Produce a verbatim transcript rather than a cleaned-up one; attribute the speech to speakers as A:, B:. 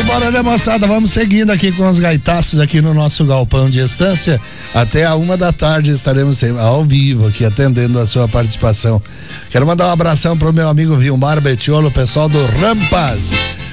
A: bora, né, moçada? Vamos seguindo aqui com os gaitaços aqui no nosso galpão de estância. Até a uma da tarde estaremos ao vivo aqui atendendo a sua participação. Quero mandar um abração pro meu amigo Vilmar Betiolo, pessoal do Rampas.